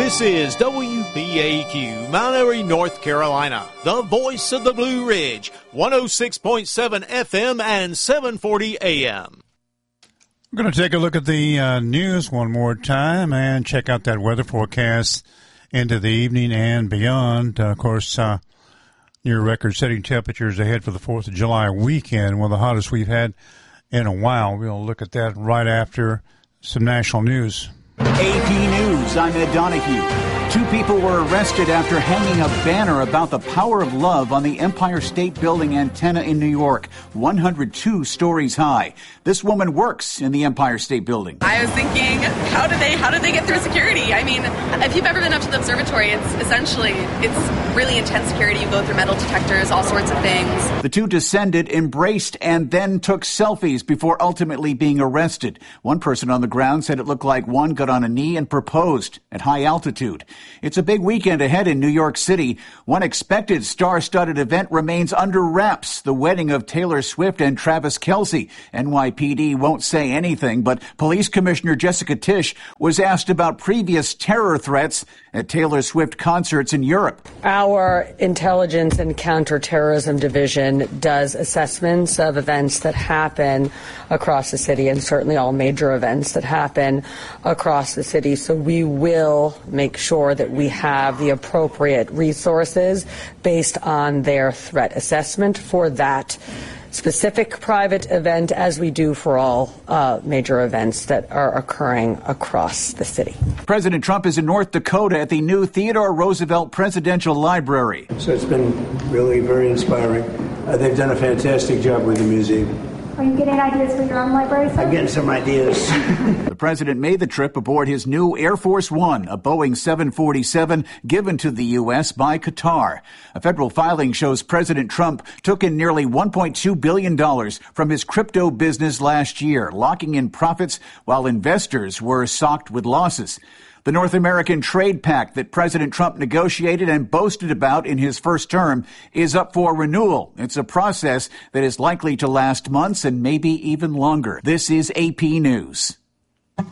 This is WBAQ, Mount Airy, North Carolina, the voice of the Blue Ridge, 106.7 FM and 740 AM. We're going to take a look at the news one more time and check out that weather forecast into the evening and beyond. Of course, near record-setting temperatures ahead for the 4th of July weekend, one of the hottest we've had in a while. We'll look at that right after some national news. AP News, I'm Ed Donahue. 2 people were arrested after hanging a banner about the power of love on the Empire State Building antenna in New York, 102 stories high. This woman works in the Empire State Building. I was thinking, how did they get through security? I mean, if you've ever been up to the observatory, it's really intense security. You go through metal detectors, all sorts of things. The 2 descended, embraced, and then took selfies before ultimately being arrested. One person on the ground said it looked like one got on a knee and proposed at high altitude. It's a big weekend ahead in New York City. One expected star-studded event remains under wraps, the wedding of Taylor Swift and Travis Kelce. NYPD won't say anything, but Police Commissioner Jessica Tisch was asked about previous terror threats at Taylor Swift concerts in Europe. Our Intelligence and Counterterrorism Division does assessments of events that happen across the city, and certainly all major events that happen across the city. So we will make sure that we have the appropriate resources based on their threat assessment for that specific private event, as we do for all major events that are occurring across the city. President Trump is in North Dakota at the new Theodore Roosevelt Presidential Library. So it's been really very inspiring. They've done a fantastic job with the museum. Are you getting ideas for your own library, sir? I'm getting some ideas. The president made the trip aboard his new Air Force One, a Boeing 747 given to the U.S. by Qatar. A federal filing shows President Trump took in nearly $1.2 billion from his crypto business last year, locking in profits while investors were socked with losses. The North American Trade Pact that President Trump negotiated and boasted about in his first term is up for renewal. It's a process that is likely to last months and maybe even longer. This is AP News.